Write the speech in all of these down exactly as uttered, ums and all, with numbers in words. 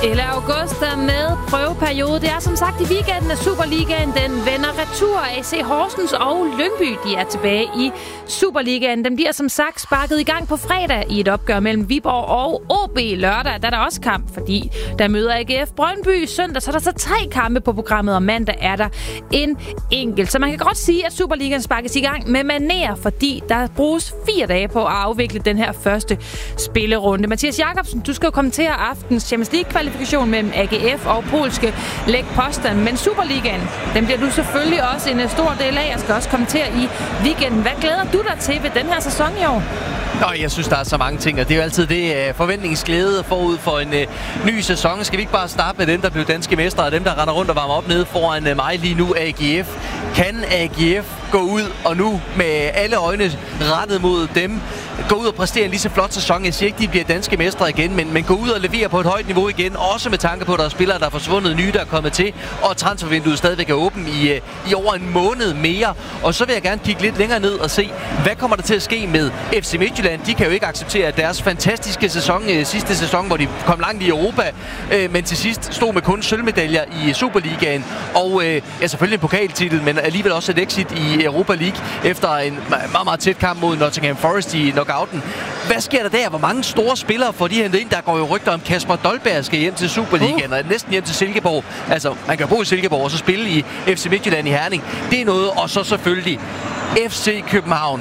Eller Augusta med prøveperiode. Det er som sagt i weekenden, at Superligaen den vender retur. A C Horsens og Lyngby de er tilbage i Superligaen. Den bliver som sagt sparket i gang på fredag i et opgør mellem Viborg og O B. Lørdag der er der også kamp, fordi der møder A G F Brøndby søndag. Så er der så tre kampe på programmet, og mandag er der en enkelt. Så man kan godt sige, at Superligaen sparkes i gang med manér, fordi der bruges fire dage på at afvikle den her første spillerunde. Mathias Jakobsen, du skal jo kommentere aftens Champions League-kvalifikation mellem A G F og polske Lech Poznan. Men Superligaen, den bliver du selvfølgelig også en stor del af. Jeg skal også kommentere i weekenden. Hvad glæder du dig til ved den her sæson i år? Nå, jeg synes, der er så mange ting, og det er jo altid det uh, forventningsglæde forud for en uh, ny sæson. Skal vi ikke bare starte med dem, der blev danske mestre, og dem, der render rundt og varmer op nede foran uh, mig lige nu, A G F? Kan A G F gå ud og nu med alle øjne rettet mod dem, gå ud og præstere en lige så flot sæson? Jeg siger ikke, de bliver danske mestre igen, men, men gå ud og levere på et højt niveau igen, også med tanke på, at der er spillere, der er forsvundet, nye, der er kommet til, og transfervinduet stadigvæk er åben i, i over en måned mere. Og så vil jeg gerne kigge lidt længere ned og se, hvad kommer der til at ske med F C Midtjylland? De kan jo ikke acceptere deres fantastiske sæson, øh, sidste sæson, hvor de kom langt i Europa, øh, men til sidst stod med kun sølvmedaljer i Superligaen, og øh, ja, selvfølgelig en pokaltitel, men alligevel også et exit i Europa League efter en meget, meget tæt kamp mod Nottingham Forest i knockouten. Hvad sker der der? Hvor mange store spillere får de hentet ind? Der går jo rygter om, Kasper Dolberg skal hjem til Superligaen, uh. og næsten hjem til Silkeborg. Altså, man kan bo i Silkeborg og så spille i F C Midtjylland i Herning. Det er noget, og så selvfølgelig F C København.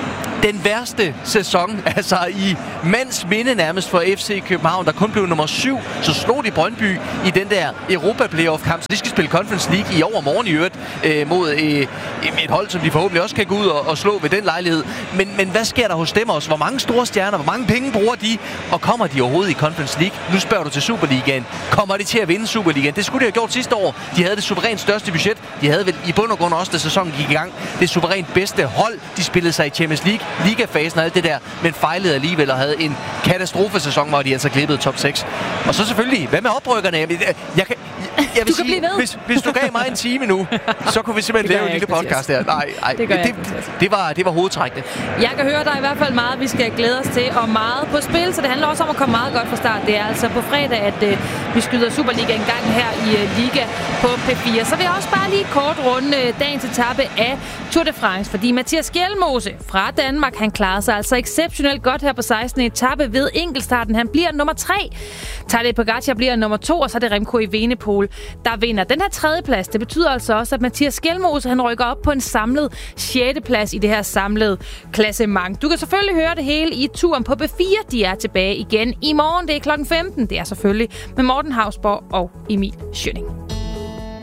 Den værste sæson, altså i mands minde nærmest for F C København, der kun blev nummer syv, så slog de Brøndby i den der Europa-playoff-kamp. Så de skal spille Conference League i overmorgen i øvrigt øh, mod øh, et hold, som de forhåbentlig også kan gå ud og, og slå ved den lejlighed. Men, men hvad sker der hos dem også? Hvor mange store stjerner, hvor mange penge bruger de, og kommer de overhovedet i Conference League? Nu spørger du til Superligaen. Kommer de til at vinde Superligaen? Det skulle de have gjort sidste år. De havde det suverænt største budget. De havde vel i bund og grund også, da sæsonen gik i gang, det suverænt bedste hold. De spillede sig i Champions League, ligafasen og alt det der, men fejlede alligevel og havde en katastrofesæson, hvor de altså klippede top seks. Og så selvfølgelig, hvad med oprykkerne? Jeg, jeg, jeg kan, jeg, jeg vil sige, hvis, hvis du gav mig en time nu, så kunne vi simpelthen lave en lille podcast her. Nej, nej, det, det, det, det, var, det var hovedtrækkende. Jeg kan høre, der er i hvert fald meget, vi skal glæde os til, og meget på spil, så det handler også om at komme meget godt fra start. Det er altså på fredag, at øh, vi skyder Superliga en gang her i øh, Liga på P fire. Så vil jeg også bare lige kort runde øh, dagens etape af Tour de France, fordi Mathias Gjelmose fra Danmark, han klarede sig altså exceptionelt godt her på sekstende etape ved enkeltstarten. Han bliver nummer tre. Tadej Pogačar bliver nummer to, og så er det Remco Evenepoel, der vinder. Den her tredje plads, det betyder altså også, at Mathias Gjelmose, han rykker op på en samlet sjette plads i det her samlede klassement. Du kan selvfølgelig høre det hele i turen på P fire. De er tilbage igen i morgen. Det er klokken femten. Det er selvfølgelig med Morten Hausborg og Emil Schønning.